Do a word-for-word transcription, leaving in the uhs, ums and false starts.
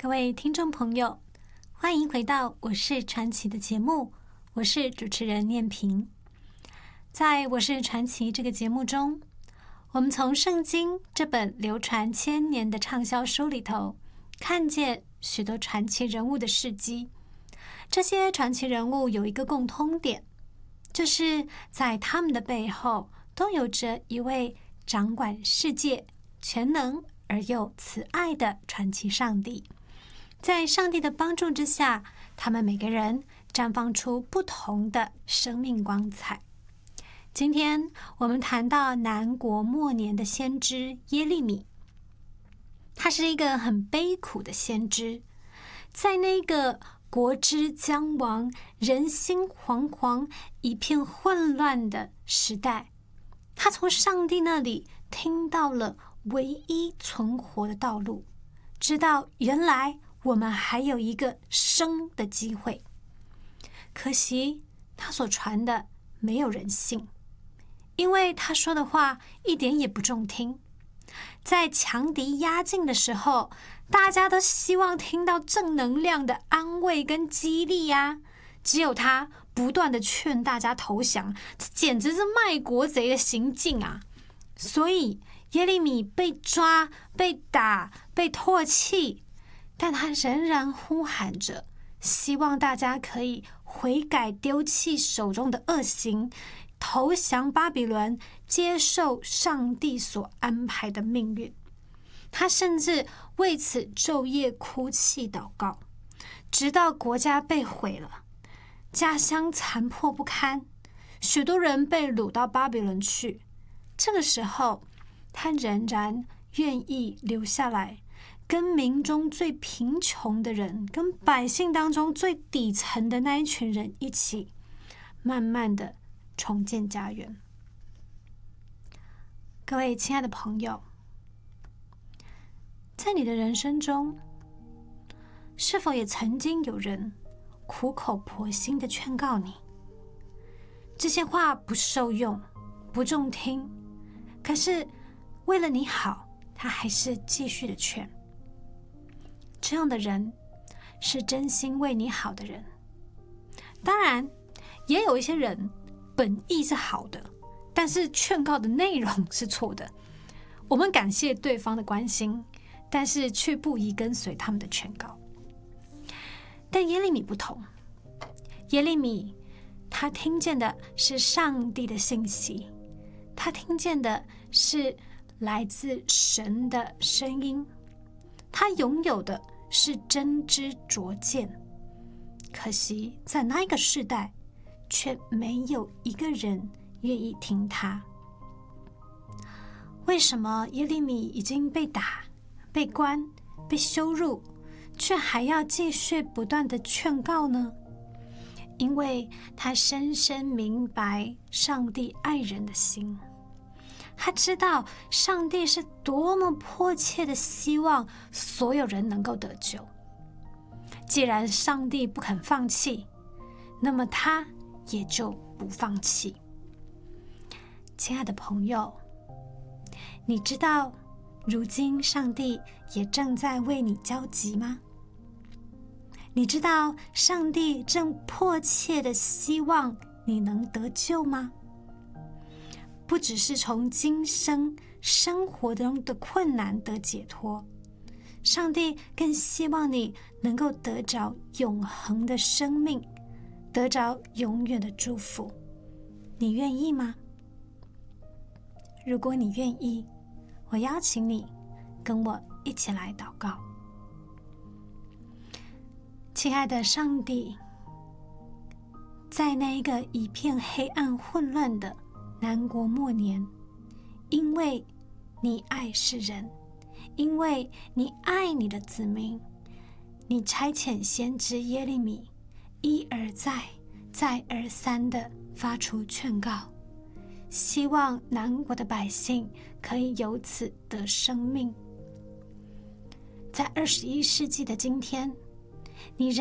各位听众朋友，欢迎回到我是传奇的节目，我是主持人念萍。在我是传奇这个节目中，我们从圣经这本流传千年的畅销书里头，看见许多传奇人物的事迹。这些传奇人物有一个共通点，就是在他们的背后都有着一位掌管世界、全能而又慈爱的传奇上帝。在上帝的帮助之下，他们每个人绽放出不同的生命光彩。今天我们谈到南国末年的先知耶利米，他是一个很悲苦的先知。在那个国之将亡、人心惶惶、一片混乱的时代，他从上帝那里听到了唯一存活的道路，知道原来我们还有一个生的机会。可惜他所传的没有人信，因为他说的话一点也不中听。在强敌压境的时候，大家都希望听到正能量的安慰跟激励呀、啊，只有他不断的劝大家投降，这简直是卖国贼的行径啊！所以耶利米被抓、被打、被唾弃，但他仍然呼喊着，希望大家可以悔改，丢弃手中的恶行，投降巴比伦，接受上帝所安排的命运。他甚至为此昼夜哭泣祷告，直到国家被毁了，家乡残破不堪，许多人被掳到巴比伦去。这个时候，他仍然愿意留下来，跟民中最贫穷的人，跟百姓当中最底层的那一群人一起，慢慢的重建家园。各位亲爱的朋友，在你的人生中，是否也曾经有人苦口婆心的劝告你，这些话不受用，不中听，可是为了你好，他还是继续的劝。这样的人是真心为你好的人。当然也有一些人本意是好的，但是劝告的内容是错的。我们感谢对方的关心，但是却不宜跟随他们的劝告。但耶利米不同，耶利米他听见的是上帝的信息，他听见的是来自神的声音，他拥有的是真知灼见。可惜在那一个世代，却没有一个人愿意听他。为什么耶利米已经被打、被关、被羞辱，却还要继续不断的劝告呢？因为他深深明白上帝爱人的心，他知道上帝是多么迫切的希望所有人能够得救。既然上帝不肯放弃，那么他也就不放弃。亲爱的朋友，你知道如今上帝也正在为你焦急吗？你知道上帝正迫切的希望你能得救吗？不只是从今生生活中的困难得解脱，上帝更希望你能够得着永恒的生命，得着永远的祝福。你愿意吗？如果你愿意，我邀请你跟我一起来祷告。亲爱的上帝，在那一个一片黑暗混乱的南国末年，因为你爱世人，因为你爱你的子民，你差遣先知耶利米一而再再而三地发出劝告，希望南国的百姓可以由此得生命。在二十一世纪的今天，你